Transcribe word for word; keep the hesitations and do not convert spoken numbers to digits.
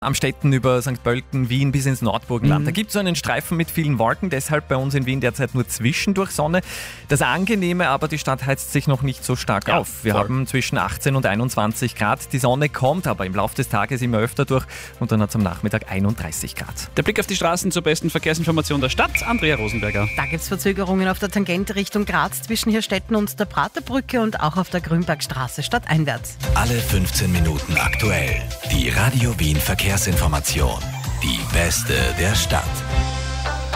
Amstetten über Sankt Pölten, Wien bis ins Nordburgenland. Mhm. Da gibt es so einen Streifen mit vielen Wolken, deshalb bei uns in Wien derzeit nur zwischendurch Sonne. Das Angenehme aber, die Stadt heizt sich noch nicht so stark Ja, auf. Wir voll. haben zwischen achtzehn und einundzwanzig Grad. Die Sonne kommt aber im Laufe des Tages immer öfter durch und dann hat es am Nachmittag einunddreißig Grad. Der Blick auf die Straßen zur besten Verkehrsinformation der Stadt. Andrea Rosenberger. Da gibt es Verzögerungen auf der Tangente Richtung Graz zwischen Hirstetten und der Praterbrücke und auch auf der Grünbergstraße stadteinwärts. Alle fünfzehn Minuten aktuell. Die Radio Wien Verkehrsinformation. Die beste der Stadt.